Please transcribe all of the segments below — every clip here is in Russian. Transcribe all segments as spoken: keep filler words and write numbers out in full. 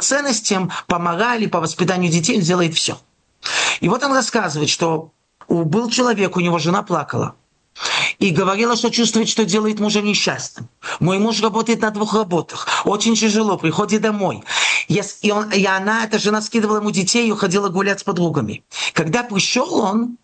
ценностям, по морали, по воспитанию детей, он делает все. И вот он рассказывает, что был человек, у него жена плакала. И говорила, что чувствует, что делает мужа несчастным. Мой муж работает на двух работах. Очень тяжело, приходит домой. И, он, и она, эта жена, скидывала ему детей и уходила гулять с подругами. Когда пришел он,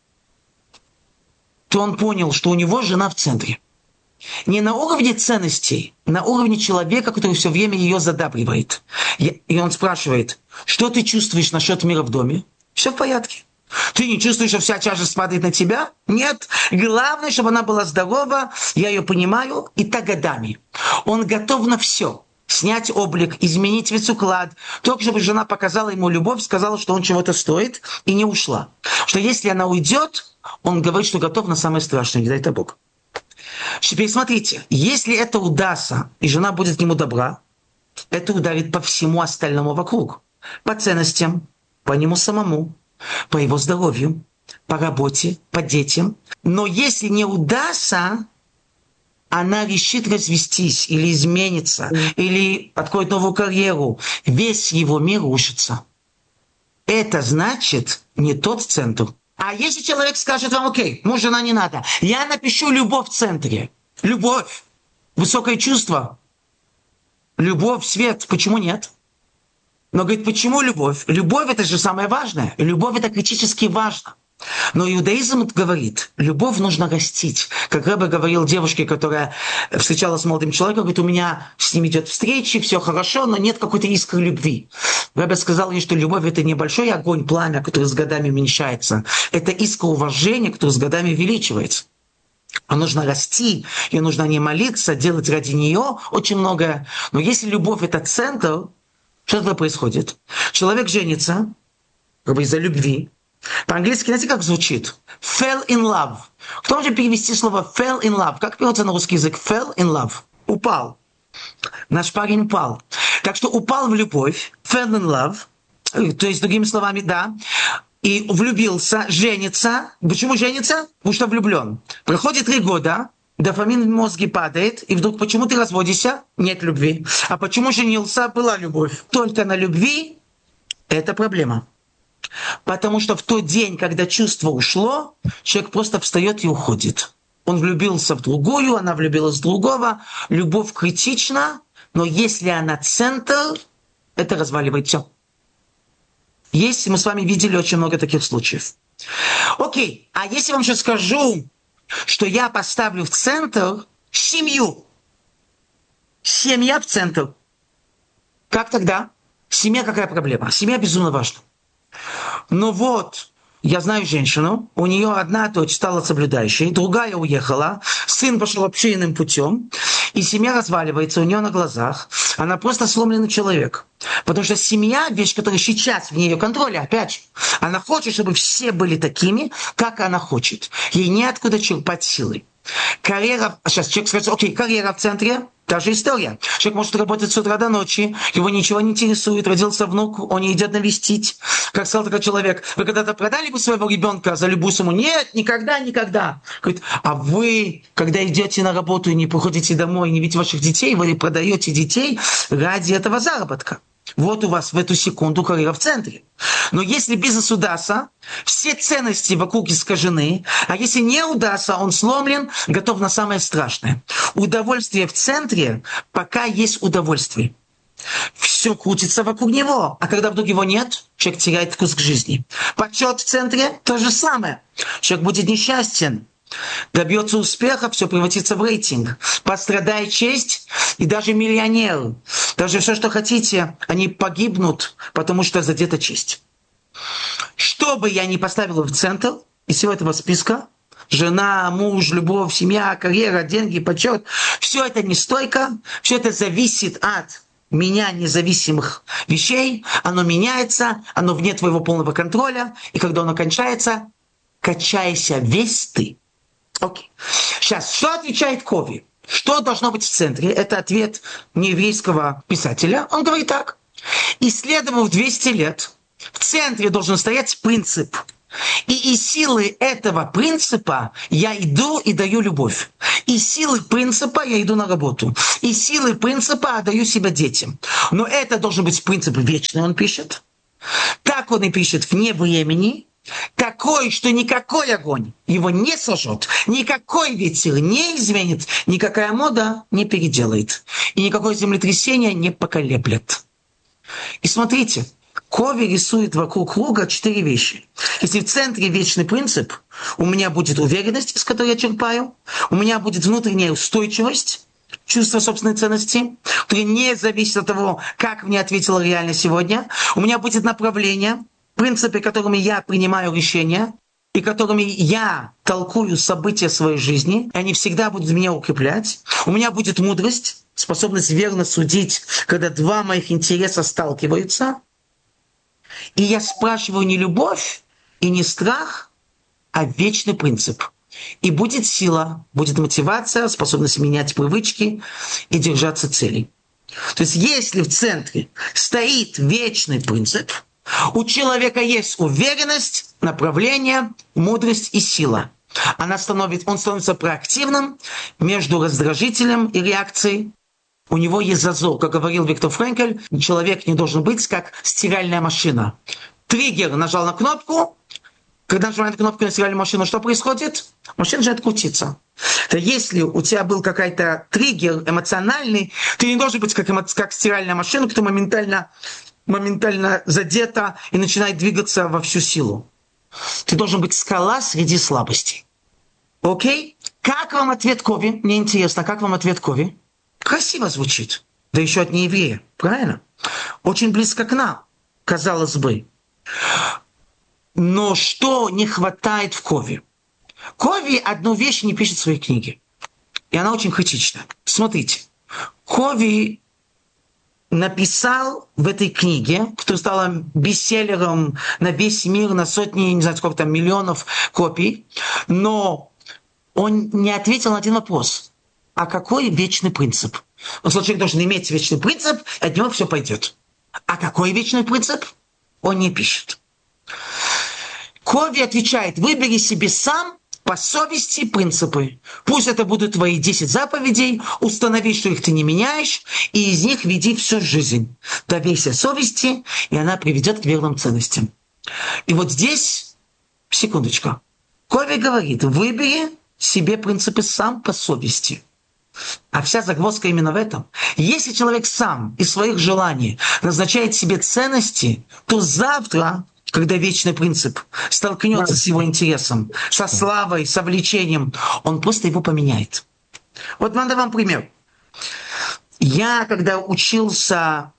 то он понял, что у него жена в центре. Не на уровне ценностей, на уровне человека, который все время ее задабривает. И он спрашивает, что ты чувствуешь насчет мира в доме? Все в порядке. Ты не чувствуешь, что вся тяжесть падает на тебя? Нет. Главное, чтобы она была здорова, я ее понимаю, и так годами. Он готов на все. Снять облик, изменить весь уклад. Только чтобы жена показала ему любовь, сказала, что он чего-то стоит, и не ушла. Что если она уйдет, он говорит, что готов на самое страшное, не дай это Бог. Теперь смотрите, если это удастся, и жена будет к нему добра, это ударит по всему остальному вокруг. По ценностям, по нему самому, по его здоровью, по работе, по детям. Но если не удастся, она решит развестись или измениться, или откроет новую карьеру. Весь его мир рушится. Это значит не тот центр. А если человек скажет вам, окей, муж, жена не надо, я напишу любовь в центре. Любовь, высокое чувство, любовь, свет, почему нет? Но говорит, почему любовь? Любовь – это же самое важное. Любовь – это критически важно. Но иудаизм говорит, любовь нужно растить. Как Рэбе говорил девушке, которая встречалась с молодым человеком, говорит, у меня с ним идет встречи, все хорошо, но нет какой-то искры любви. Рэбе сказал ей, что любовь – это небольшой огонь, пламя, который с годами уменьшается. Это искра уважения, который с годами увеличивается. А нужно расти, и нужно не молиться, делать ради нее очень многое. Но если любовь – это центр, что тогда происходит? Человек женится, как бы из-за любви. По-английски, знаете, как звучит? Fell in love. Кто может перевести слово fell in love? Как переводится на русский язык? Fell in love. Упал. Наш парень упал. Так что упал в любовь. Fell in love. То есть, другими словами, да. И влюбился, женится. Почему женится? Потому что влюблен. Проходит три года. Дофамин в мозге падает, и вдруг почему ты разводишься? Нет любви. А почему женился? Была любовь. Только на любви это проблема. Потому что в тот день, когда чувство ушло, человек просто встает и уходит. Он влюбился в другую, она влюбилась в другого. Любовь критична, но если она центр, это разваливает все. Есть, мы с вами видели очень много таких случаев. Окей, а если я вам сейчас скажу, что я поставлю в центр семью. Семья в центр. Как тогда? Семья какая проблема? Семья безумно важна. Но вот, я знаю женщину, у нее одна дочь стала соблюдающей, другая уехала, сын пошел общинным путем, и семья разваливается у нее на глазах. Она просто сломленный человек. Потому что семья – вещь, которая сейчас вне ее контроля, опять же. Она хочет, чтобы все были такими, как она хочет. Ей неоткуда черпать силы. Карьера, сейчас человек скажет, окей, карьера в центре, та же история. Человек может работать с утра до ночи, его ничего не интересует, родился внук, он не идет навестить. Как сказал такой человек, вы когда-то продали бы своего ребенка за любую сумму? Нет, никогда, никогда. Говорит, а вы, когда идете на работу и не приходите домой, не видите ваших детей, вы продаете детей ради этого заработка. Вот у вас в эту секунду карьера в центре. Но если бизнес удастся, все ценности вокруг искажены, а если не удастся, он сломлен, готов на самое страшное. Удовольствие в центре, пока есть удовольствие. Все крутится вокруг него, а когда вдруг его нет, человек теряет вкус к жизни. Почет в центре – то же самое. Человек будет несчастен. Добьется успеха, все превратится в рейтинг. Пострадает честь, и даже миллионеры, даже все, что хотите, они погибнут, потому что задета честь. Что бы я ни поставил в центр из всего этого списка, жена, муж, любовь, семья, карьера, деньги, почет, все это не стойко, все это зависит от меня независимых вещей, оно меняется, оно вне твоего полного контроля, и когда оно кончается, качайся весь ты. Окей. Сейчас, что отвечает Кови? Что должно быть в центре? Это ответ нееврейского писателя. Он говорит так. Исследовав двести лет, в центре должен стоять принцип И из силы этого принципа я иду и даю любовь. Из силы принципа я иду на работу. Из силы принципа отдаю себя детям. Но это должен быть принцип вечный, он пишет. Так он и пишет вне времени. Такой, что никакой огонь его не сожжет, никакой ветер не изменит, никакая мода не переделает. И никакое землетрясение не поколеблет. И смотрите, Кови рисует вокруг круга четыре вещи. Если в центре вечный принцип, у меня будет уверенность, с которой я черпаю, у меня будет внутренняя устойчивость, чувство собственной ценности, которое не зависит от того, как мне ответила реальность сегодня. У меня будет направление, принципы, которыми я принимаю решения, и которыми я толкую события своей жизни, и они всегда будут меня укреплять. У меня будет мудрость, способность верно судить, когда два моих интереса сталкиваются. И я спрашиваю не любовь и не страх, а вечный принцип. И будет сила, будет мотивация, способность менять привычки и держаться целей. То есть если в центре стоит вечный принцип, у человека есть уверенность, направление, мудрость и сила. Она становится, он становится проактивным между раздражителем и реакцией. У него есть зазор. Как говорил Виктор Френкель, человек не должен быть как стиральная машина. Триггер нажал на кнопку. Когда нажимает кнопку на стиральную машину, что происходит? Машина начинает крутиться. То если у тебя был какой-то триггер эмоциональный, ты не должен быть как, эмо... как стиральная машина, которая моментально, моментально задета и начинает двигаться во всю силу. Ты должен быть скала среди слабостей. Окей? Как вам ответ Кови? Мне интересно, как вам ответ Кови? Красиво звучит. Да еще от нееврея. Правильно? Очень близко к нам, казалось бы. Но что не хватает в Кови? Кови одну вещь не пишет в своей книге. И она очень критична. Смотрите. Кови написал в этой книге, которая стала бестселлером на весь мир, на сотни, не знаю, сколько там, миллионов копий, но он не ответил на один вопрос. А какой вечный принцип? Он сказал, человек должен иметь вечный принцип, и от него все пойдет. А какой вечный принцип? Он не пишет. Кови отвечает, выбери себе сам по совести принципы. Пусть это будут твои десять заповедей, установи, что их ты не меняешь, и из них веди всю жизнь. Доверься совести, и она приведет к верным ценностям. И вот здесь, секундочку, Кови говорит, выбери себе принципы сам по совести. А вся загвоздка именно в этом. Если человек сам из своих желаний назначает себе ценности, то завтра, когда вечный принцип столкнется с его интересом, со славой, со влечением, он просто его поменяет. Вот надо вам пример. Я, когда учился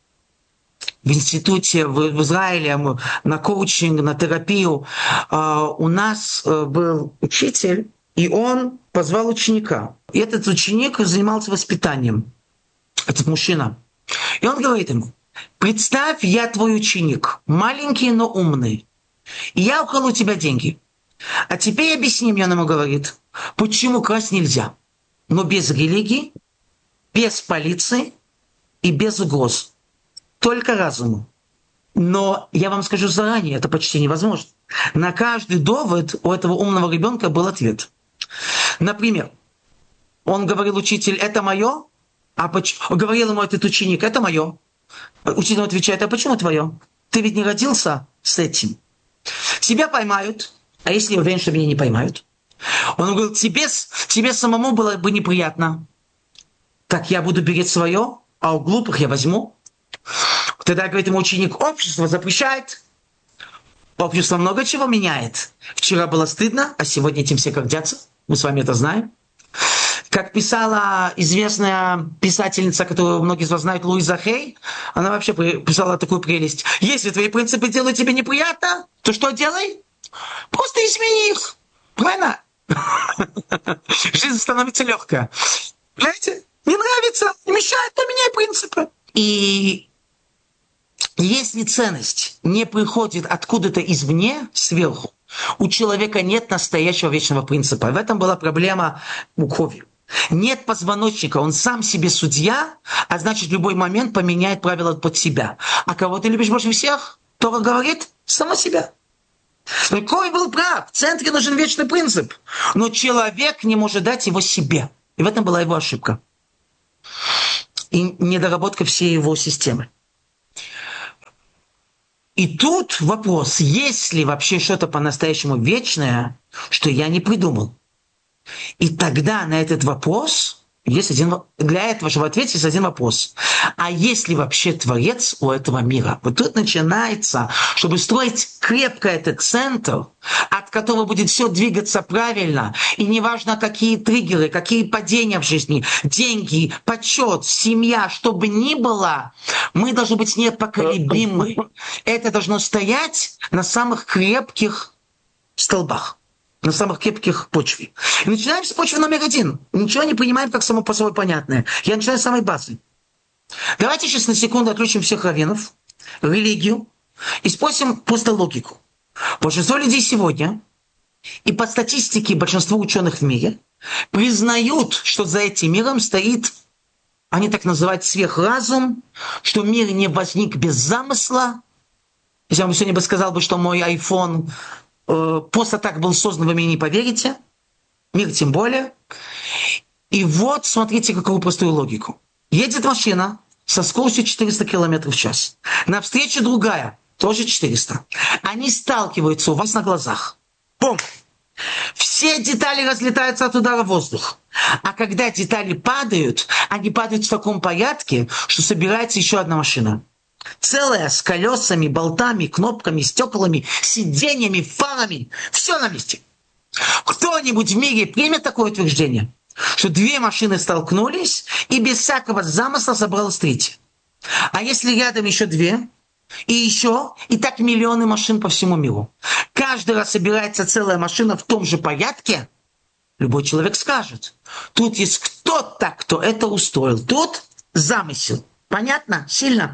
в институте в Израиле на коучинг, на терапию, у нас был учитель, и он позвал ученика. И этот ученик занимался воспитанием, этот мужчина. И он говорит ему, представь, я твой ученик, маленький, но умный. И я украл у тебя деньги. А теперь объясни мне, он ему говорит, почему красть нельзя, но без религии, без полиции и без угроз. Только разуму. Но я вам скажу заранее, это почти невозможно. На каждый довод у этого умного ребенка был ответ. Например, он говорил, учитель, это мое? А почему? Говорил ему этот ученик, это мое. Учитель отвечает, а почему твое? Ты ведь не родился с этим. Тебя поймают, а если я уверен, что меня не поймают? Он говорит, тебе, тебе самому было бы неприятно. Так я буду беречь свое, а у глупых я возьму. Тогда, говорит ему ученик, общество запрещает. Общество много чего меняет. Вчера было стыдно, а сегодня этим все гордятся. Мы с вами это знаем. Как писала известная писательница, которую многие из вас знают, Луиза Хей, она вообще писала такую прелесть. Если твои принципы делают тебе неприятно, то что делай? Просто измени их. Правильно? Жизнь становится легкая. Понимаете? Не нравится, не мешает, поменяй принципы. И если ценность не приходит откуда-то извне, сверху, у человека нет настоящего вечного принципа. В этом была проблема у Кови. Нет позвоночника, он сам себе судья, а значит в любой момент поменяет правила под себя. А кого ты любишь больше всех? Тора говорит, само себя. Кой был прав. В центре нужен вечный принцип. Но человек не может дать его себе. И в этом была его ошибка. И недоработка всей его системы. И тут вопрос, есть ли вообще что-то по-настоящему вечное, что я не придумал? И тогда на этот вопрос есть один, для этого же в ответе есть один вопрос. А есть ли вообще Творец у этого мира? Вот тут начинается, чтобы строить крепко этот центр, от которого будет все двигаться правильно, и неважно, какие триггеры, какие падения в жизни, деньги, почет, семья, что бы ни было, мы должны быть непоколебимы. Это должно стоять на самых крепких столбах, на самых крепких почве. И начинаем с почвы номер один. Ничего не понимаем, как само по собой понятное. Я начинаю с самой базы. Давайте сейчас на секунду отключим всех раввинов, религию, и спросим просто логику. Большинство людей сегодня, и по статистике большинство ученых в мире, признают, что за этим миром стоит, они так называют, сверхразум, что мир не возник без замысла. Если я вам сегодня бы сказал, бы, что мой iPhone просто так был создан, вы мне не поверите. Мир тем более. И вот, смотрите, какую простую логику. Едет машина со скоростью четыреста километров в час. Навстречу другая, тоже четыреста. Они сталкиваются у вас на глазах. Бум! Все детали разлетаются от удара в воздух. А когда детали падают, они падают в таком порядке, что собирается еще одна машина. Целая, с колесами, болтами, кнопками, стеклами, сиденьями, фарами. Все на месте. Кто-нибудь в мире примет такое утверждение, что две машины столкнулись и без всякого замысла собралась третья? А если рядом еще две, и еще, и так миллионы машин по всему миру, каждый раз собирается целая машина в том же порядке, любой человек скажет, тут есть кто-то, кто это устроил. Тут замысел. Понятно? Сильно?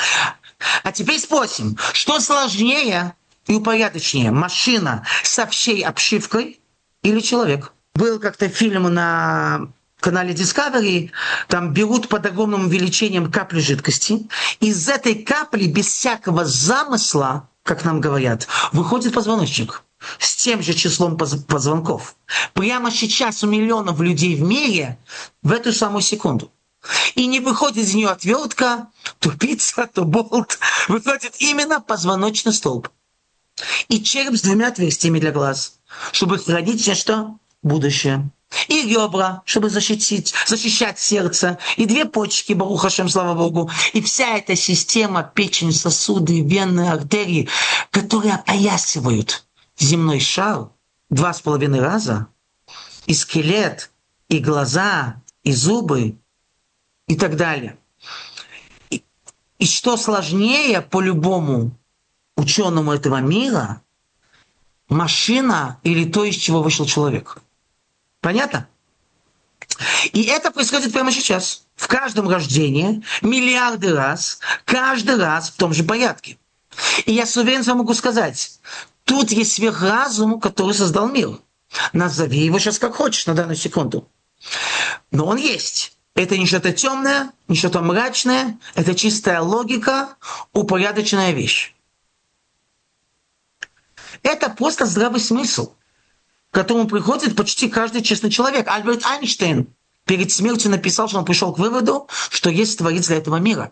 А теперь спросим, что сложнее и упорядочнее, машина со всей обшивкой или человек? Был как-то фильм на канале Discovery, там берут под огромным увеличением капли жидкости, из этой капли без всякого замысла, как нам говорят, выходит позвоночник с тем же числом позвонков. Прямо сейчас у миллионов людей в мире в эту самую секунду. И не выходит из нее отвертка, то пицца, то болт. Выходит именно позвоночный столб. И череп с двумя отверстиями для глаз, чтобы хранить все, что будущее. И ребра, чтобы защитить, защищать сердце. И две почки, Барух Ашем, слава Богу. И вся эта система, печень, сосуды, вены, артерии, которые опоясывают земной шар два с половиной раза. И скелет, и глаза, и зубы, и так далее. И, и что сложнее по любому ученому этого мира, машина или то, из чего вышел человек. Понятно? И это происходит прямо сейчас. В каждом рождении, миллиарды раз, каждый раз в том же порядке. И я с уверенностью могу сказать, тут есть сверхразум, который создал мир. Назови его сейчас как хочешь на данную секунду. Но он есть. Это не что-то темное, не что-то мрачное. Это чистая логика, упорядоченная вещь. Это просто здравый смысл, к которому приходит почти каждый честный человек. Альберт Эйнштейн перед смертью написал, что он пришел к выводу, что есть Творец для этого мира.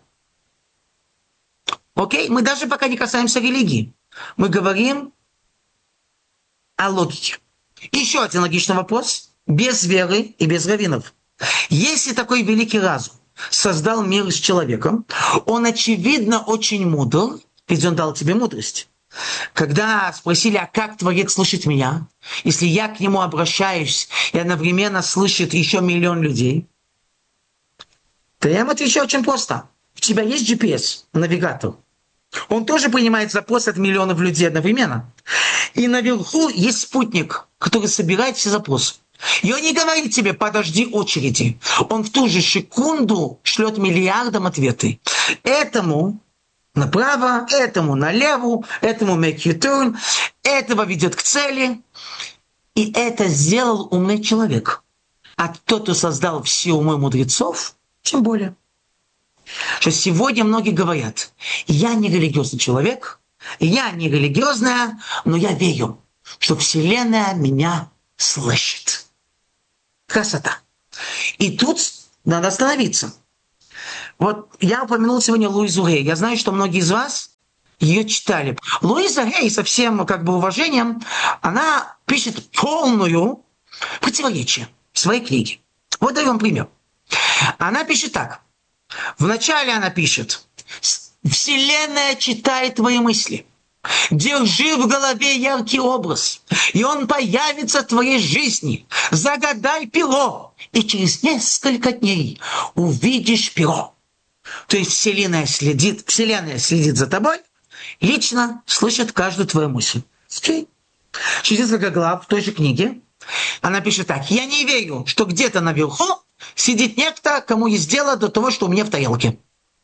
Окей? Мы даже пока не касаемся религии. Мы говорим о логике. Еще один логичный вопрос. Без веры и без раввинов. Если такой великий разум создал мир с человеком, он, очевидно, очень мудр, ведь он дал тебе мудрость. Когда спросили, а как Творец слышит меня, если я к нему обращаюсь и одновременно слышит еще миллион людей, то я ему отвечаю очень просто. У тебя есть джи пи эс, навигатор. Он тоже принимает запрос от миллионов людей одновременно. И наверху есть спутник, который собирает все запросы. И он не говорит тебе, подожди очереди. Он в ту же секунду шлет миллиардам ответы. Этому направо, этому налево, этому make you turn, этого ведет к цели. И это сделал умный человек. А тот, кто создал все умы мудрецов, тем более. Что сегодня многие говорят, я не религиозный человек, Я не религиозная, но я верю, что Вселенная меня слышит. Красота. И тут надо остановиться. Вот я упомянул сегодня Луизу Гей. Я знаю, что многие из вас ее читали. Луиза Гей, со всем как бы уважением, она пишет полную противоречие в своей книге. Вот даю вам пример. Она пишет так. Вначале она пишет: «Вселенная читает твои мысли. Держи в голове яркий образ, и он появится в твоей жизни. Загадай перо, и через несколько дней увидишь перо». То есть Вселенная следит, Вселенная следит за тобой, лично слышит каждую твою мысль. Через несколько глав в той же книге она пишет так. «Я не верю, что где-то наверху сидит некто, кому есть дело до того, что у меня в тарелке».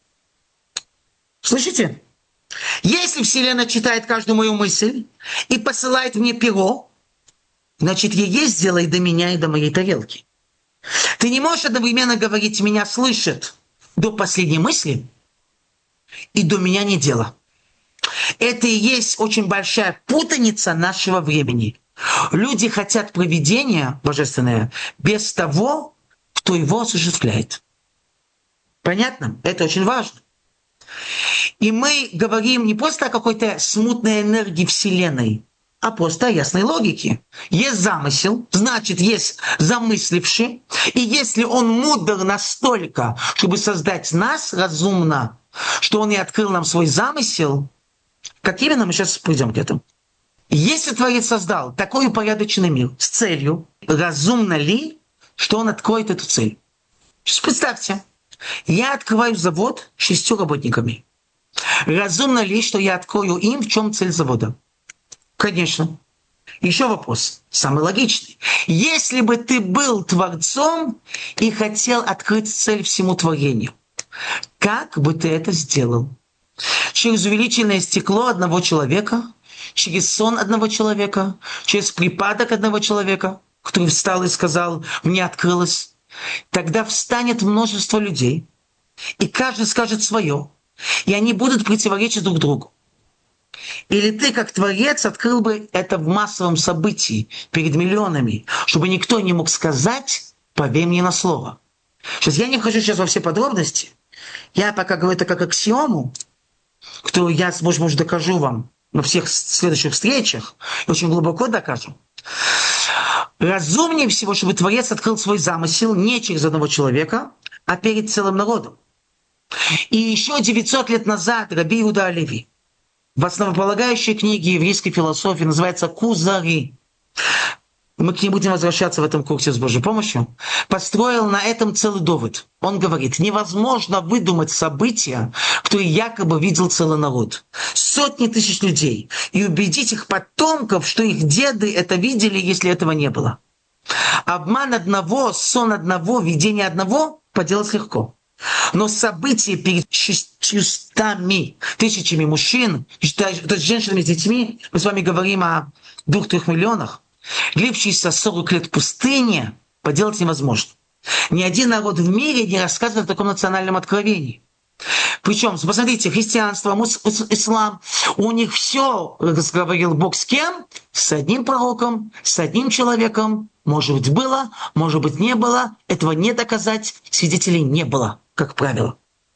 Слышите? Если Вселенная читает каждую мою мысль и посылает мне перо, значит, ей есть дело и до меня, и до моей тарелки. Ты не можешь одновременно говорить «меня слышит» до последней мысли, и до меня не дело. Это и есть очень большая путаница нашего времени. Люди хотят провидения божественное без того, кто его осуществляет. Понятно? Это очень важно. И мы говорим не просто о какой-то смутной энергии Вселенной, а просто о ясной логике. Есть замысел, значит, есть замысливший. И если он мудр настолько, чтобы создать нас разумно, что он и открыл нам свой замысел, как именно, мы сейчас придем к этому. Если Творец создал такой упорядоченный мир с целью, разумно ли, что он откроет эту цель? Сейчас представьте, я открываю завод с шестью работниками. Разумно ли, что я открою им, в чем цель завода? Конечно. Еще вопрос, самый логичный. Если бы ты был Творцом и хотел открыть цель всему творению, как бы ты это сделал? Через увеличенное стекло одного человека, через сон одного человека, через припадок одного человека, который встал и сказал: «Мне открылось». Тогда встанет множество людей, и каждый скажет свое, и они будут противоречить друг другу. Или ты, как Творец, открыл бы это в массовом событии перед миллионами, чтобы никто не мог сказать «поверь мне на слово». Сейчас я не вхожу сейчас во все подробности. Я пока говорю это как аксиому, которую я, может быть, докажу вам на всех следующих встречах, и очень глубоко докажу. Разумнее всего, чтобы Творец открыл свой замысел не через одного человека, а перед целым народом. И еще девятьсот лет назад Раби Иуда Алеви в основополагающей книге еврейской философии, называется «Кузари», мы к ней будем возвращаться в этом курсе с Божьей помощью, построил на этом целый довод. Он говорит: невозможно выдумать события, которые якобы видел целый народ. Сотни тысяч людей. И убедить их потомков, что их деды это видели, если этого не было. Обман одного, сон одного, видение одного поделать легко. Но события перед шестьюстами тысячами мужчин, женщинами с детьми, мы с вами говорим о двух-трех миллионах, длившиеся сорок лет в пустыне, поделать невозможно. Ни один народ в мире не рассказывает о таком национальном откровении. Причем, посмотрите, христианство, ислам, у них все, говорил Бог, с кем? С одним пророком, с одним человеком. Может быть, было, может быть, не было. Этого не доказать, свидетелей не было, как правило.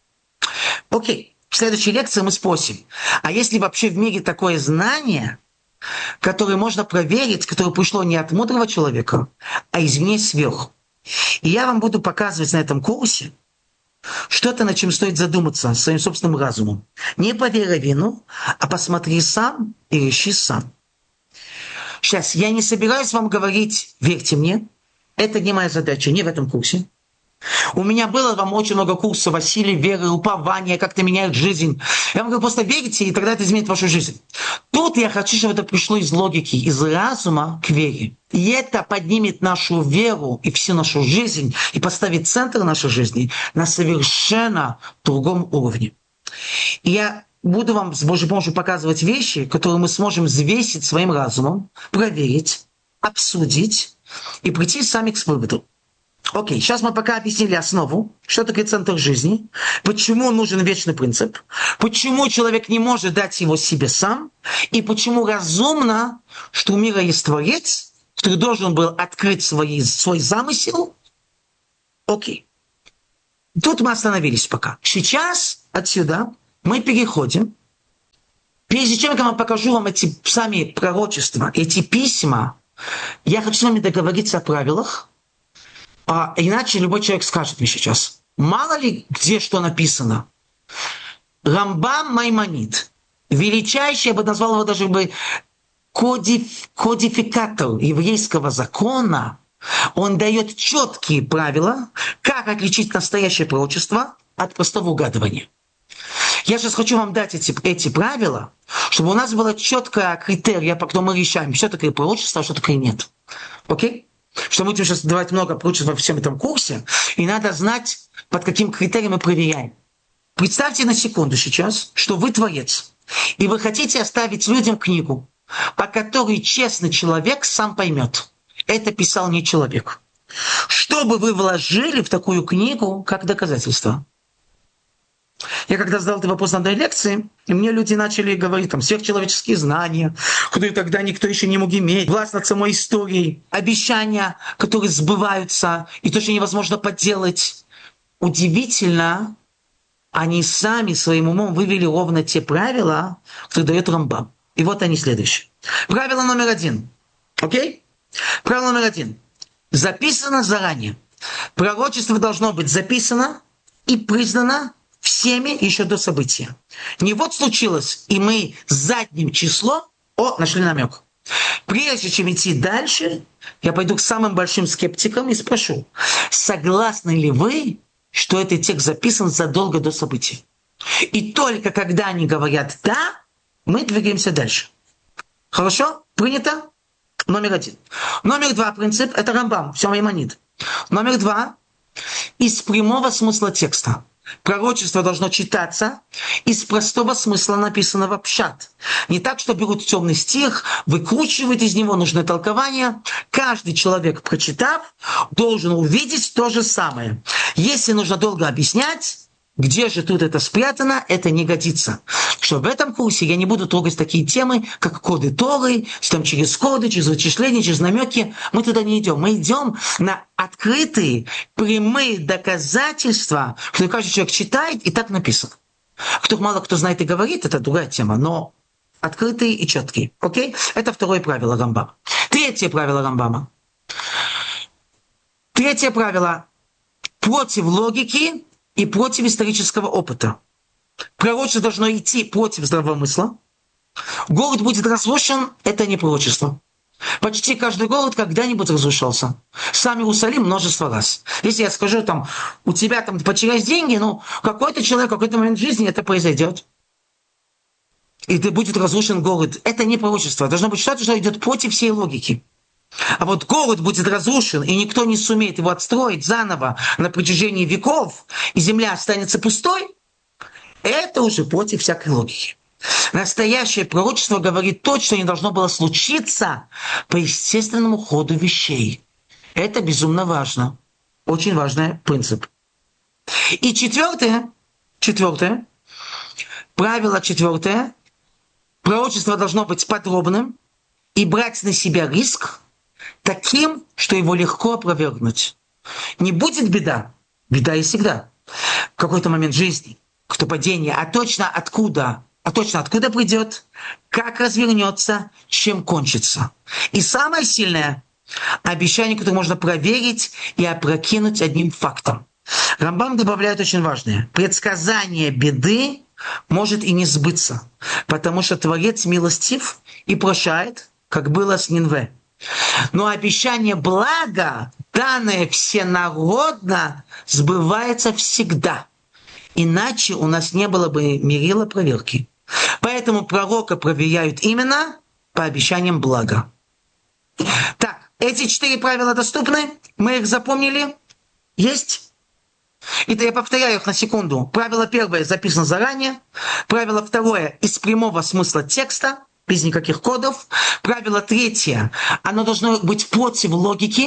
Окей, в следующей лекции мы спросим, а есть ли вообще в мире такое знание, которое можно проверить, которое пришло не от мудрого человека, а извне сверху? И я вам буду показывать на этом курсе что-то, над чем стоит задуматься своим собственным разумом. Не поверь Равину, а посмотри сам и реши сам. Сейчас, я не собираюсь вам говорить «верьте мне». Это не моя задача, не в этом курсе. У меня было вам очень много курсов о силе веры, упования, как это меняет жизнь. Я вам говорю, просто верьте, и тогда это изменит вашу жизнь. Тут я хочу, чтобы это пришло из логики, из разума к вере. И это поднимет нашу веру и всю нашу жизнь, и поставит центр нашей жизни на совершенно другом уровне. И я буду вам с Божьей помощью показывать вещи, которые мы сможем взвесить своим разумом, проверить, обсудить и прийти сами к выводу. Окей, сейчас мы пока объяснили основу, что такое центр жизни, почему нужен вечный принцип, почему человек не может дать его себе сам, и почему разумно, что у мира есть Творец, который должен был открыть свои, свой замысел. Окей. Тут мы остановились пока. Сейчас отсюда мы переходим. Прежде чем я покажу вам эти сами пророчества, эти письма, я хочу с вами договориться о правилах. А иначе любой человек скажет мне сейчас, мало ли где что написано. Рамбам Маймонид, величайший, я бы назвал его даже бы кодиф, кодификатор еврейского закона, он дает четкие правила, как отличить настоящее пророчество от простого угадывания. Я сейчас хочу вам дать эти, эти правила, чтобы у нас было четкое критерия, по которому мы решаем, что такое пророчество, а что такое нет. Окей? Что мы будем сейчас давать много пророчеств во всем этом курсе, и надо знать, под каким критерием мы проверяем. Представьте на секунду сейчас, что вы творец, и вы хотите оставить людям книгу, по которой честный человек сам поймет. Это писал не человек. Что бы вы вложили в такую книгу как доказательство? Я когда задал этот вопрос на одной лекции, и мне люди начали говорить, там, сверхчеловеческие знания, которые тогда никто еще не мог иметь, власть над самой историей, обещания, которые сбываются, и то, что невозможно подделать. Удивительно, они сами своим умом вывели ровно те правила, которые дает Рамбам. И вот они следующие. Правило номер один. Окей? Правило номер один. Записано заранее. Пророчество должно быть записано и признано всеми еще до события. Не вот случилось, и мы задним числом, о, нашли намек. Прежде чем идти дальше, я пойду к самым большим скептикам и спрошу, согласны ли вы, что этот текст записан задолго до события? И только когда они говорят «да», мы двигаемся дальше. Хорошо? Принято? Номер один. Номер два принцип – это Рамбам, все Маймонид. Номер два – из прямого смысла текста. Пророчество должно читаться из простого смысла написанного пшат. Не так, что берут темный стих, выкручивают из него нужное толкование. Каждый человек, прочитав, должен увидеть то же самое. Если нужно долго объяснять, где же тут это спрятано, это не годится. Что в этом курсе я не буду трогать такие темы, как коды Торы, там через коды, через вычисления, через намеки. Мы туда не идем. Мы идем на открытые, прямые доказательства, что каждый человек читает, и так написано. Кто мало кто знает и говорит, это другая тема, но открытые и четкие. Окей? Это второе правило Рамбама. Третье правило Рамбама. Третье правило. Против логики и против исторического опыта. Пророчество должно идти против здравого смысла. Город будет разрушен, это не пророчество. Почти каждый город когда-нибудь разрушался. Сам Иерусалим множество раз. Если я скажу, там, у тебя там потеряешь деньги, ну, какой-то человек, в какой-то момент жизни это произойдет. И ты будет разрушен город. Это не пророчество. Должно быть что-то, что идет против всей логики. А вот город будет разрушен, и никто не сумеет его отстроить заново на протяжении веков, и земля останется пустой, это уже против всякой логики. Настоящее пророчество говорит то, что не должно было случиться по естественному ходу вещей. Это безумно важно. Очень важный принцип. И четвертое, четвертое, правило четвертое, пророчество должно быть подробным и брать на себя риск, таким, что его легко опровергнуть. Не будет беда. Беда есть всегда. В какой-то момент жизни, какое-то падение. А точно откуда? А точно откуда придет? Как развернется? Чем кончится? И самое сильное – обещание, которое можно проверить и опрокинуть одним фактом. Рамбам добавляет очень важное. Предсказание беды может и не сбыться, потому что Творец милостив и прощает, как было с Нинве. Но обещание блага, данное всенародно, сбывается всегда. Иначе у нас не было бы мерила проверки. Поэтому пророка проверяют именно по обещаниям блага. Так, эти четыре правила доступны? Мы их запомнили? Есть? Это я повторяю их на секунду. Правило первое записано заранее. Правило второе из прямого смысла текста, без никаких кодов. Правило третье, оно должно быть против логики.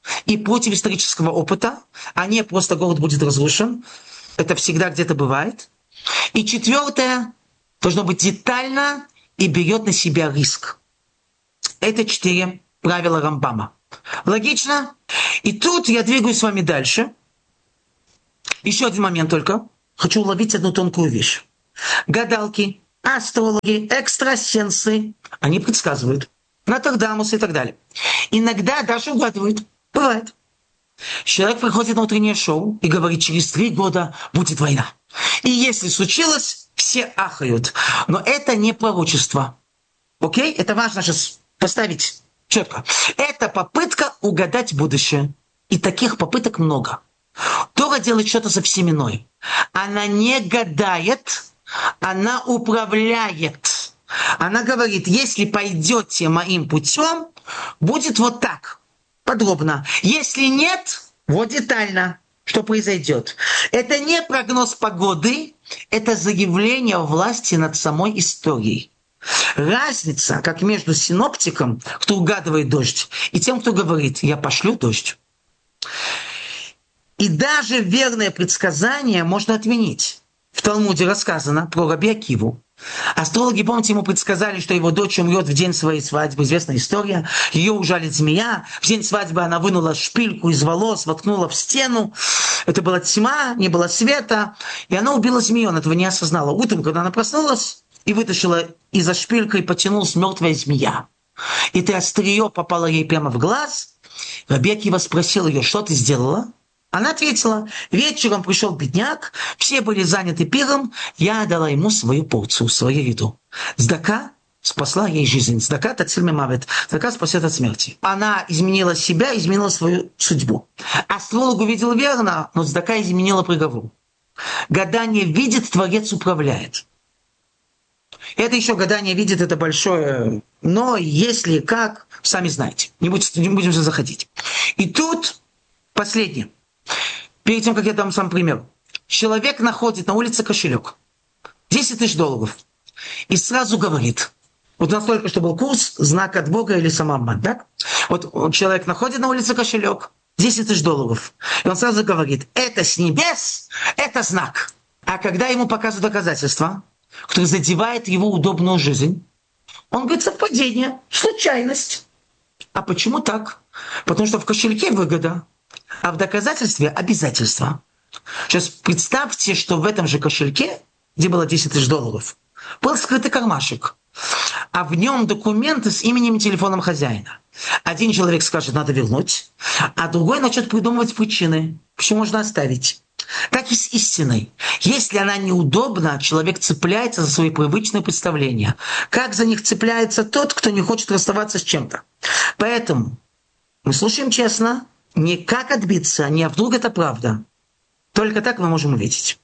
и против исторического опыта, а не просто город будет разрушен. Это всегда где-то бывает. И четвертое, должно быть детально и берет на себя риск. Это четыре правила Рамбама. Логично? И тут я двигаюсь с вами дальше. Еще один момент только. Хочу уловить одну тонкую вещь. Гадалки, астрологи, экстрасенсы, они предсказывают. Нотрдамус и так далее. Иногда даже угадывают. Бывает. Человек приходит на утреннее шоу и говорит, через три года будет война. И если случилось, все ахают. Но это не пророчество. Окей? Это важно сейчас поставить четко. Это попытка угадать будущее. И таких попыток много. Тора делает что-то совсем иное. Она не гадает, она управляет. Она говорит, если пойдете моим путем, будет вот так, подробно. Если нет, вот детально, что произойдет. Это не прогноз погоды, это заявление власти над самой историей. Разница, как между синоптиком, кто угадывает дождь, и тем, кто говорит, я пошлю дождь. И даже верное предсказание можно отменить. В Талмуде рассказано про Раби Акиву. Астрологи, помните, ему предсказали, что его дочь умрет в день своей свадьбы. Известная история. Ее ужалит змея. В день свадьбы она вынула шпильку из волос, воткнула в стену. Это была тьма, не было света. И она убила змею, она этого не осознала. Утром, когда она проснулась и вытащила из-за шпилькой, потянулась мертвая змея. И это острие попало ей прямо в глаз. Раби Акива спросил ее, что ты сделала? Она ответила, вечером пришел бедняк, все были заняты пиром, я дала ему свою порцию, свою еду. Цдака спасла ей жизнь. Цдака тациль мемавет. Цдака спасет от смерти. Она изменила себя, изменила свою судьбу. Астролог увидел верно, но цдака изменила приговор. Гадание видит, Творец управляет. Это еще гадание видит, это большое но, если, как, сами знаете. Не будем, не будем же заходить. И тут последнее. Перед тем, как я дам сам пример. Человек находит на улице кошелек. десять тысяч долларов. И сразу говорит. Вот настолько, что был курс, знак от Бога или самообман. Так? Вот человек находит на улице кошелек. десять тысяч долларов. И он сразу говорит, это с небес, это знак. А когда ему показывают доказательства, которые задевают его удобную жизнь, он говорит, совпадение, случайность. А почему так? Потому что в кошельке выгода. А в доказательстве обязательства. Сейчас представьте, что в этом же кошельке, где было десять тысяч долларов, был скрытый кармашек, а в нем документы с именем и телефоном хозяина. Один человек скажет, надо вернуть, а другой начнет придумывать причины, почему можно оставить. Так и с истиной. Если она неудобна, человек цепляется за свои привычные представления. Как за них цепляется тот, кто не хочет расставаться с чем-то. Поэтому мы слушаем честно, не как отбиться, не а вдруг это правда. Только так мы можем увидеть.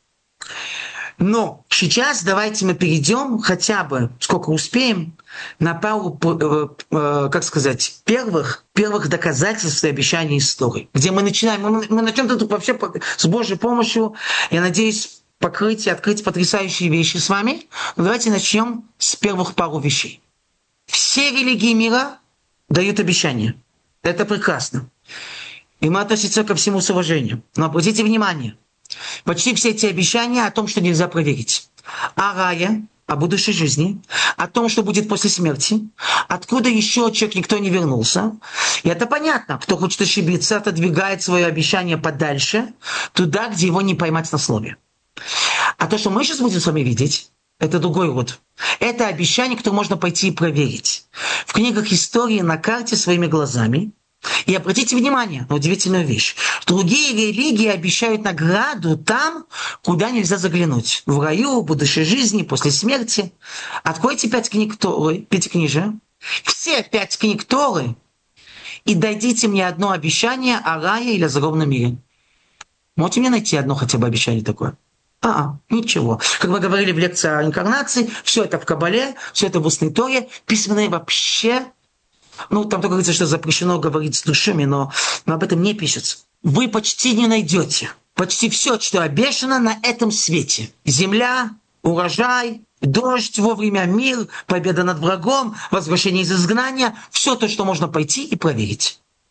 Но сейчас давайте мы перейдем хотя бы, сколько успеем, на пару, как сказать, первых, первых доказательств и обещаний истории. Где мы начинаем, мы, мы начнем тут вообще с Божьей помощью, я надеюсь, покрыть и открыть потрясающие вещи с вами. Но давайте начнем с первых пару вещей. Все религии мира дают обещания. Это прекрасно. И мы относимся ко всему с уважением. Но обратите внимание, почти все эти обещания о том, что нельзя проверить. О рае, о будущей жизни, о том, что будет после смерти, откуда еще человек никто не вернулся. И это понятно. Кто хочет ошибиться, отодвигает свое обещание подальше, туда, где его не поймать на слове. А то, что мы сейчас будем с вами видеть, это другой род. Это обещание, которое можно пойти и проверить. В книгах истории на карте своими глазами. И обратите внимание на удивительную вещь. Другие религии обещают награду там, куда нельзя заглянуть. В раю, в будущей жизни, после смерти. Откройте пять книг Торы, пятикнижие. Все пять книг Торы. И дайте мне одно обещание о рае или о загробном мире. Можете мне найти одно хотя бы обещание такое? А, ничего. Как мы говорили в лекции о инкарнации, все это в Кабале, все это в устной Торе. Письменные вообще... Ну, там только говорится, что запрещено говорить с душами, но, но об этом не пишется. Вы почти не найдете почти все, что обещано на этом свете. Земля, урожай, дождь вовремя, мир, победа над врагом, возвращение из изгнания. Все то, что можно пойти и проверить.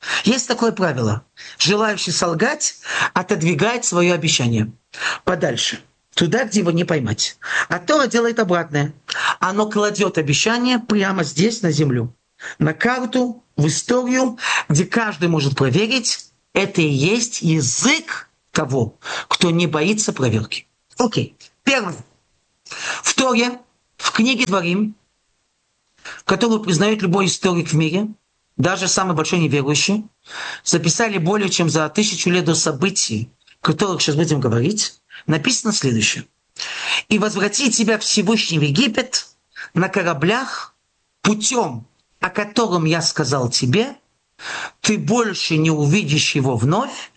Есть такое правило. Желающий солгать отодвигает свое обещание подальше, туда, где его не поймать. А Тора делает обратное. Оно кладет обещание прямо здесь, на землю. На карту, в историю, где каждый может проверить, это и есть язык того, кто не боится проверки. Окей. Первое. В Торе, в книге Дворим, которую признает любой историк в мире, даже самый большой неверующий, записали более чем за тысячу лет до событий, о которых сейчас будем говорить, написано следующее. «И возвратит тебя Всевышний в Египет на кораблях путем, о котором я сказал тебе, ты больше не увидишь его вновь,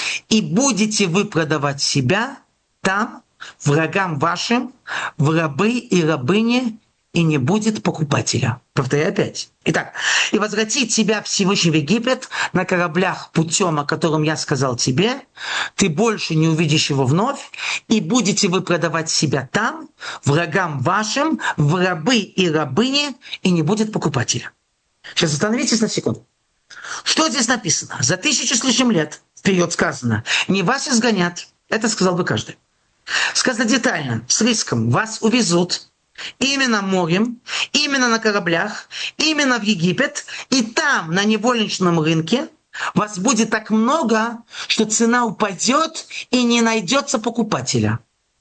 и будете вы продавать себя там, врагам вашим, в рабы и рабыни, и не будет покупателя». Повторяю опять. Итак, «И возвратит тебя Всевышний в Египет на кораблях путем, о котором я сказал тебе, ты больше не увидишь его вновь, и будете вы продавать себя там, врагам вашим, в рабы и рабыни, и не будет покупателя». Сейчас остановитесь на секунду. Что здесь написано? За тысячу с лишним лет вперед сказано: «Не вас изгонят». Это сказал бы каждый. Сказано детально, с риском. Вас увезут именно морем, именно на кораблях, именно в Египет, и там, на невольничном рынке, вас будет так много, что цена упадет и не найдется покупателя.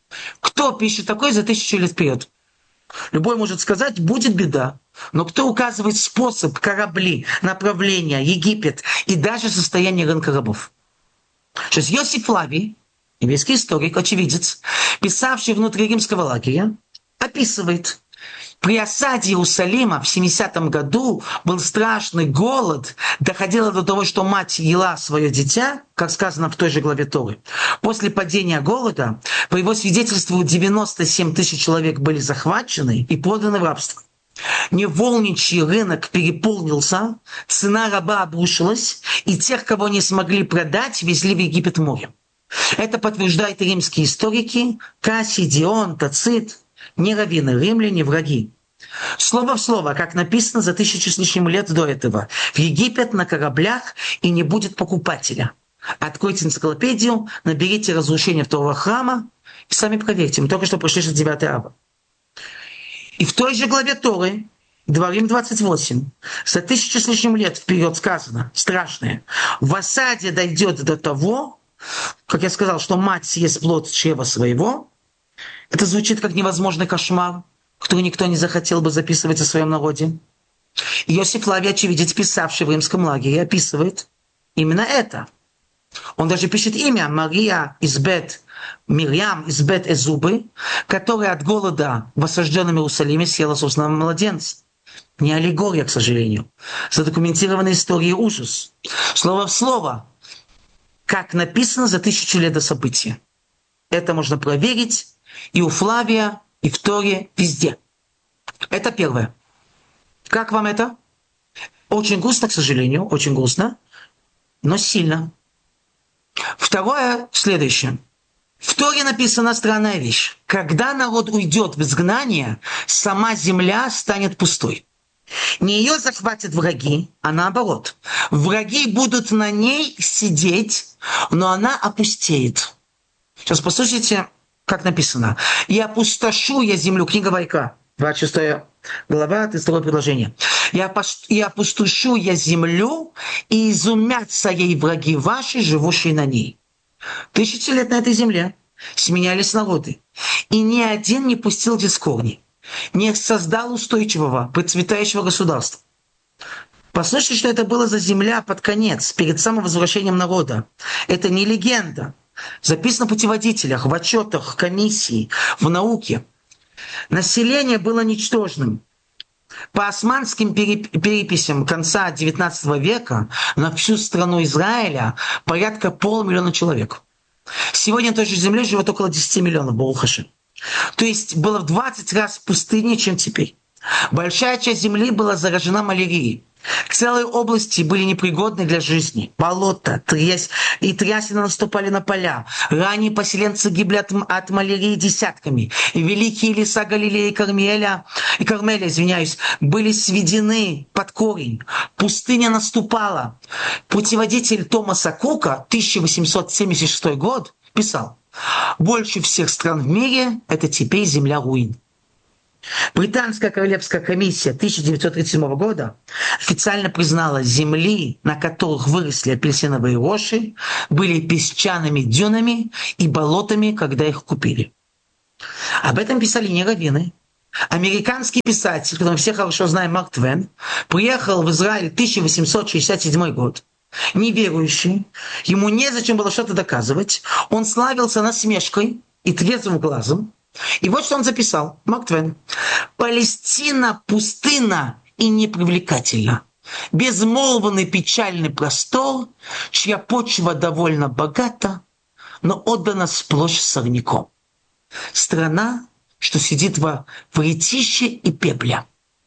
Кто пишет такое за тысячу лет вперед? Любой может сказать: будет беда. Но кто указывает способ, корабли, направление, Египет и даже состояние рынка рабов? Сейчас Йосиф Флавий, еврейский историк, очевидец, писавший внутри римского лагеря, описывает: при осаде Иерусалима в семидесятом году был страшный голод, доходило до того, что мать ела свое дитя, как сказано в той же главе Торы. После падения голода, по его свидетельству, девяносто семь тысяч человек были захвачены и проданы в рабство. Невольничий рынок переполнился, цена раба обрушилась, и тех, кого не смогли продать, везли в Египет морем. Это подтверждают римские историки Кассий, Дион, Тацит. Не раввины, римляне, враги. Слово в слово, как написано за тысячу с лишним лет до этого. В Египет на кораблях, и не будет покупателя. Откройте энциклопедию, наберите разрушение второго храма и сами проверьте. Мы только что прошли шестьдесят девятый ава. И в той же главе Торы, Дворим двадцать восемь, за тысячу с лишним лет вперед сказано, страшное: в осаде дойдет до того, как я сказал, что мать съест плод чрева своего. Это звучит как невозможный кошмар, который никто не захотел бы записывать о своем народе. И Йосиф Флавий, очевидец, писавший в римском лагере, описывает именно это. Он даже пишет имя Мария из Бет, Мирьям из Бет Эзубы, которая от голода в осажденном Иерусалиме съела собственного младенца. Не аллегория, к сожалению. Задокументированная история ужас. Слово в слово, как написано за тысячу лет до события. Это можно проверить и у Флавия, и в Торе, везде. Это первое. Как вам это? Очень грустно, к сожалению, очень грустно, но сильно. Второе, следующее. В Торе написана странная вещь. Когда народ уйдет в изгнание, сама земля станет пустой. Не ее захватят враги, а наоборот. Враги будут на ней сидеть, но она опустеет. Сейчас послушайте, как написано. «И опустошу я землю». Книга Вайкра, двадцать шестая глава, тридцать второе предложение. «И опустошу я землю, и изумятся ей враги ваши, живущие на ней». Тысячи лет на этой земле сменялись народы, и ни один не пустил дискорни, не создал устойчивого, процветающего государства. Послушайте, что это было за земля под конец, перед самым возвращением народа. Это не легенда. Записано в путеводителях, в отчетах комиссии, в науке. Население было ничтожным. По османским переписям конца девятнадцатого века на всю страну Израиля порядка полмиллиона человек. Сегодня на той же земле живет около десяти миллионов, Барух Ашем. То есть было в двадцать раз пустыннее, чем теперь. Большая часть земли была заражена малярией. Целые области были непригодны для жизни. Болота, трясь, и трясины наступали на поля. Ранние поселенцы гибли от, от малярии десятками. И великие леса Галилеи и Кармеля и Кармеля, извиняюсь, были сведены под корень. Пустыня наступала. Путеводитель Томаса Кука, тысяча восемьсот семьдесят шестой год, писал: «Больше всех стран в мире это теперь земля руин». Британская королевская комиссия тысяча девятьсот тридцать седьмого года официально признала, земли, на которых выросли апельсиновые рощи, были песчаными дюнами и болотами, когда их купили. Об этом писали не раввины. Американский писатель, которого мы все хорошо знаем, Марк Твен, приехал в Израиль в тысяча восемьсот шестьдесят седьмой год, неверующий, ему незачем было что-то доказывать, он славился насмешкой и трезвым глазом. И вот что он записал, Марк Твен. «Палестина пустынна и непривлекательна. Безмолвный печальный простор, чья почва довольно богата, но отдана сплошь сорняком. Страна, что сидит во вретище и пепле».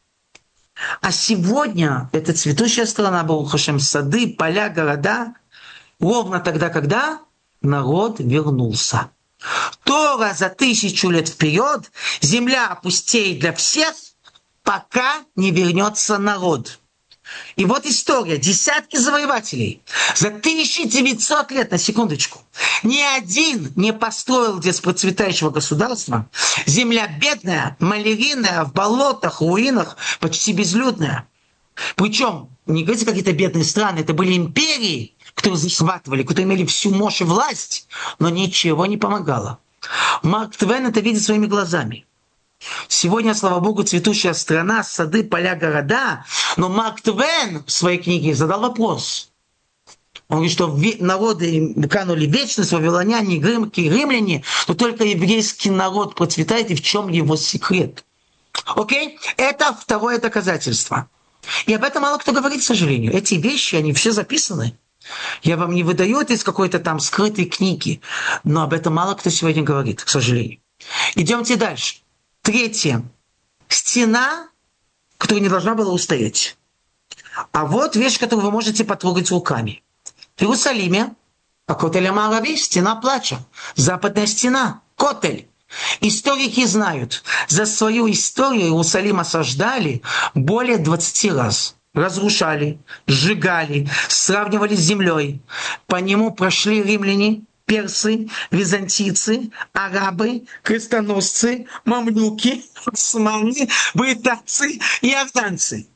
А сегодня эта цветущая страна, Барух Хашем, сады, поля, города, ровно тогда, когда народ вернулся. Тора за тысячу лет вперед, земля опустеет для всех, пока не вернется народ. И вот история. Десятки завоевателей. За тысяча девятьсот лет, на секундочку, ни один не построил здесь процветающего государства. Земля бедная, малярийная, в болотах, руинах, почти безлюдная. Причем, не говорите какие-то бедные страны, это были империи, которые захватывали, которые имели всю мощь и власть, но ничего не помогало. Марк Твен это видит своими глазами. Сегодня, слава богу, цветущая страна, сады, поля, города, но Марк Твен в своей книге задал вопрос. Он говорит, что народы канули в вечность, вавилоняне, греки, римляне, но только еврейский народ процветает, и в чем его секрет? Окей? Это второе доказательство. И об этом мало кто говорит, к сожалению. Эти вещи, они все записаны. Я вам не выдаю это из какой-то там скрытой книги, но об этом мало кто сегодня говорит, к сожалению. Идемте дальше. Третье. Стена, которая не должна была устоять. А вот вещь, которую вы можете потрогать руками. В Иерусалиме, Котель ха-Маарави, стена плача. Западная стена, Котель. Историки знают, за свою историю Иерусалим осаждали более двадцати раз. Разрушали, сжигали, сравнивали с землей. По нему прошли римляне, персы, византийцы, арабы, крестоносцы, мамлюки, османы, британцы и иорданцы.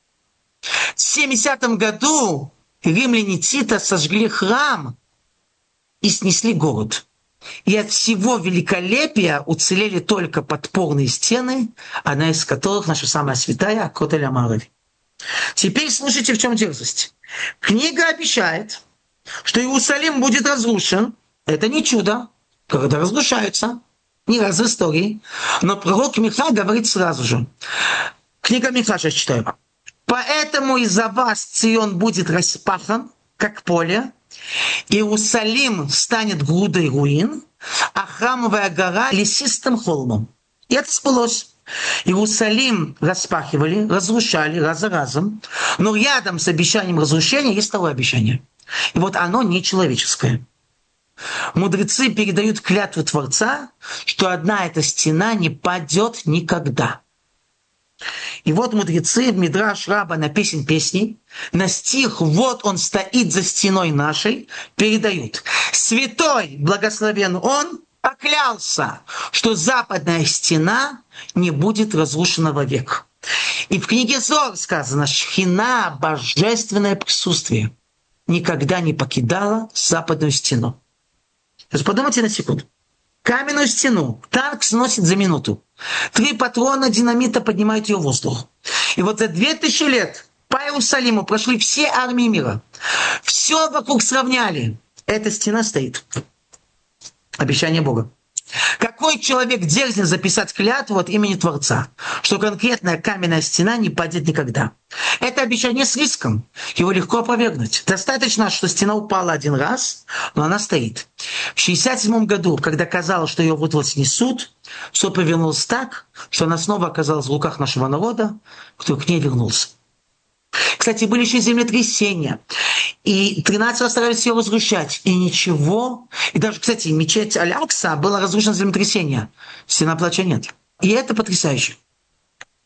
В семидесятом году римляне Тита сожгли храм и снесли город. И от всего великолепия уцелели только подпорные стены, одна из которых наша самая святая Котель ха-Маарави. Теперь слушайте, в чем дерзость. Книга обещает, что Иерусалим будет разрушен. Это не чудо, когда разрушаются. Не раз в истории. Но пророк Миха говорит сразу же. Книга Миха, сейчас читаю. «Поэтому из-за вас Цион будет распахан, как поле, Иерусалим станет грудой руин, а храмовая гора лесистым холмом». И это сбылось. Иерусалим распахивали, разрушали раз за разом, но рядом с обещанием разрушения есть второе обещание. И вот оно не человеческое. Мудрецы передают клятву Творца, что одна эта стена не падет никогда. И вот мудрецы в Мидраш Раба на песен песней, на стих «Вот он стоит за стеной нашей» передают: «Святой, благословен он, поклялся, что западная стена не будет разрушена вовек». И в книге Зоар сказано: «Шхина, божественное присутствие, никогда не покидала западную стену». То есть подумайте на секунду. Каменную стену танк сносит за минуту. Три патрона динамита поднимают ее в воздух. И вот за две тысячи лет по Иерусалиму прошли все армии мира. Все вокруг сравняли. Эта стена стоит. Обещание Бога. Какой человек дерзнет записать клятву от имени Творца, что конкретная каменная стена не падет никогда? Это обещание с риском. Его легко опровергнуть. Достаточно, что стена упала один раз, но она стоит. В шестьдесят седьмом году, когда казалось, что ее вот-вот снесут, все повернулось так, что она снова оказалась в руках нашего народа, кто к ней вернулся. Кстати, были еще землетрясения. И тринадцать раз старались ее разрушать. И ничего. И даже, кстати, мечеть Аль-Акса была разрушена землетрясением. Стена плача нет. И это потрясающе.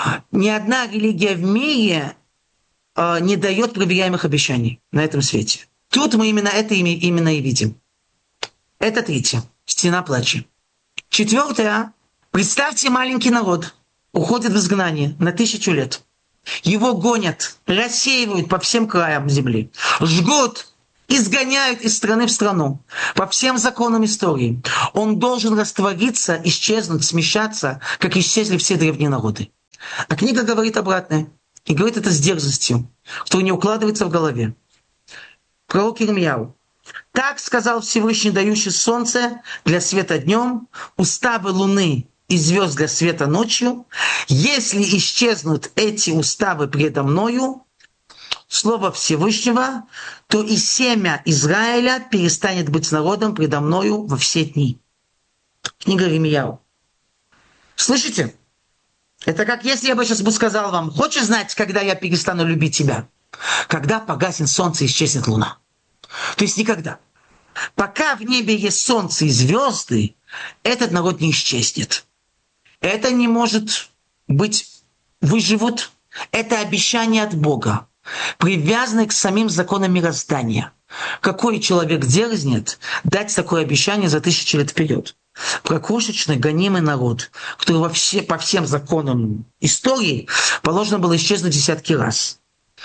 Ни одна религия в мире э, не дает проверяемых обещаний на этом свете. Тут мы именно это именно и видим. Это третье. Стена плача. Четвертое. Представьте, маленький народ уходит в изгнание на тысячу лет. Его гонят, рассеивают по всем краям земли, жгут, изгоняют из страны в страну, по всем законам истории. Он должен раствориться, исчезнуть, смещаться, как исчезли все древние народы. А книга говорит обратное. И говорит это с дерзостью, которая не укладывается в голове. Пророк Ирмияу. Так сказал Всевышний, дающий солнце для света днем, уставы луны и звезд для света ночью. Если исчезнут эти уставы предо мною, слово Всевышнего, то и семя Израиля перестанет быть народом предо мною во все дни. Книга Ирмияу. Слышите? Это как если я бы сейчас бы сказал вам: хочешь знать, когда я перестану любить тебя? Когда погаснет солнце и исчезнет луна. То есть никогда. Пока в небе есть солнце и звезды, этот народ не исчезнет. Это не может быть, выживут. Это обещание от Бога, привязанное к самим законам мироздания. Какой человек дерзнет дать такое обещание за тысячи лет вперед? Про крошечный гонимый народ, который во все, по всем законам истории положено было исчезнуть десятки раз.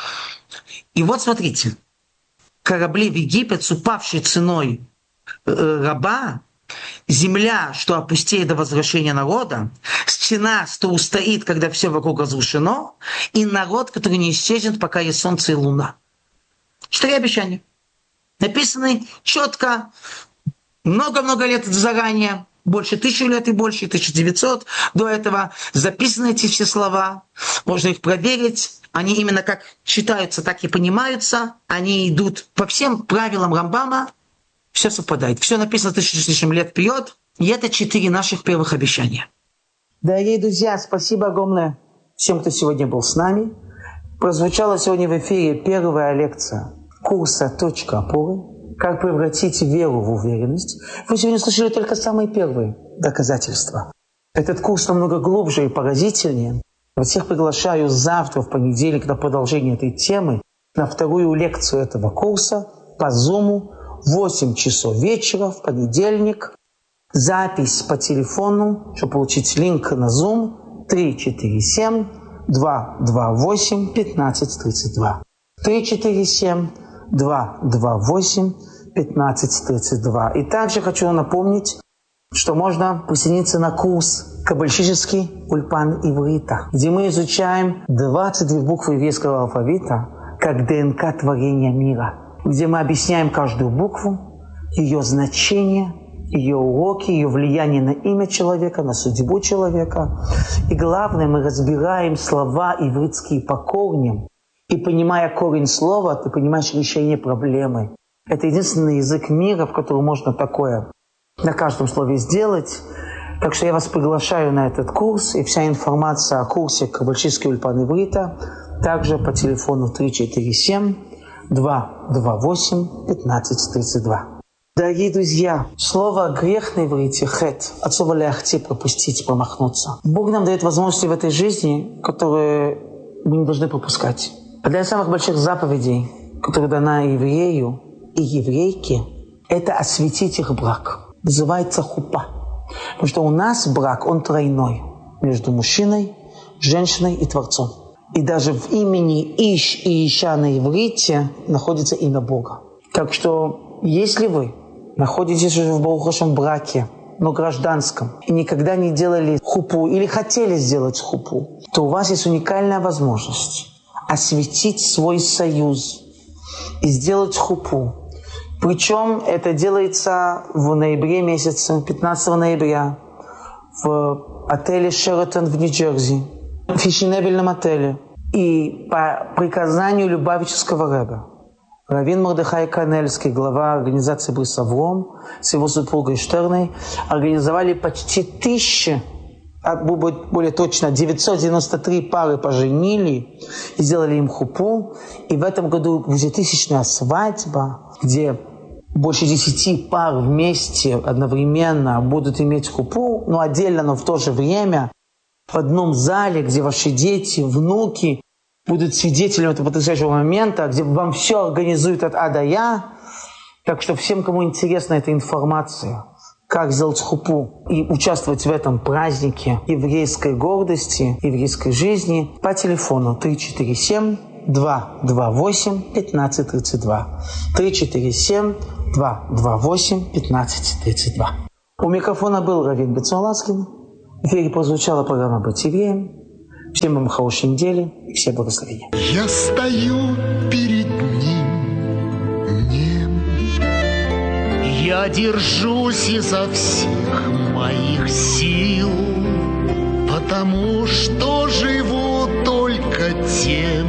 И вот смотрите, корабли в Египет с упавшей ценой э, раба, земля, что опустеет до возвращения народа, стена, что устоит, когда все вокруг разрушено, и народ, который не исчезнет, пока есть солнце и луна. Четыре обещания. Написаны четко, много-много лет заранее, больше тысячи лет и больше, тысяча девятьсот до этого. Записаны эти все слова, можно их проверить. Они именно как читаются, так и понимаются. Они идут по всем правилам Рамбама. Все совпадает. Все написано тысячу с лишним лет вперед. И это четыре наших первых обещания. Дорогие друзья, спасибо огромное всем, кто сегодня был с нами. Прозвучала сегодня в эфире первая лекция курса «Точка опоры». Как превратить веру в уверенность. Вы сегодня слышали только самые первые доказательства. Этот курс намного глубже и поразительнее. Я всех приглашаю завтра, в понедельник, на продолжение этой темы, на вторую лекцию этого курса по Zoom в восемь часов вечера в понедельник. Запись по телефону, чтобы получить линк на Zoom, три четыре семь два два восемь пятнадцать тридцать два. три четыре семь два два восемь пятнадцать тридцать два. И также хочу напомнить, что можно присоединиться на курс «Каббалистический ульпан иврита», где мы изучаем двадцать две буквы еврейского алфавита как ДНК творения мира, где мы объясняем каждую букву, ее значение, ее уроки, ее влияние на имя человека, на судьбу человека. И главное, мы разбираем слова ивритские по корням. И понимая корень слова, ты понимаешь решение проблемы. Это единственный язык мира, в котором можно такое на каждом слове сделать. Так что я вас приглашаю на этот курс. И вся информация о курсе «Каббалистический ульпан иврита» также по телефону три четыре семь два два восемь пятнадцать тридцать два. Дорогие друзья, слово «грех» на иврите «хет» от слова «ляхти» — пропустить, промахнуться. Бог нам дает возможности в этой жизни, которые мы не должны пропускать. Одна из самых больших заповедей, которая дана еврею и еврейке, это осветить их брак. Называется хупа. Потому что у нас брак, он тройной. Между мужчиной, женщиной и Творцом. И даже в имени Иш и Иша на иврите находится имя Бога. Так что, если вы находитесь уже в богохошем браке, но гражданском, и никогда не делали хупу или хотели сделать хупу, то у вас есть уникальная возможность осветить свой союз и сделать хупу. Причем это делается в ноябре месяце, пятнадцатого ноября, в отеле «Шератон» в Нью-Джерси, в фешенебельном отеле. И по приказанию Любавического рэба, раввин Мордехай Канельский, глава организации Брис Авром, с его супругой Штерной, организовали почти тысячи, а будет более точно, девятьсот девяносто три пары поженили и сделали им хупу. И в этом году будет тысячная свадьба, где больше десяти пар вместе одновременно будут иметь хупу, но отдельно, но в то же время. в одном зале, где ваши дети, внуки будут свидетелями этого потрясающего момента, где вам все организуют от А до Я. Так что всем, кому интересна эта информация, как сделать хупу и участвовать в этом празднике еврейской гордости, еврейской жизни, по телефону три четыре семь два два восемь пятнадцать тридцать два. три четыре семь два два восемь пятнадцать тридцать два. У микрофона был Равин Бецоласкин. В эфире прозвучала программа «Быть евреем». Всем вам хорошей недели и все благословения. Я стою перед ним нем. Я держусь изо всех моих сил, потому что живу только тем,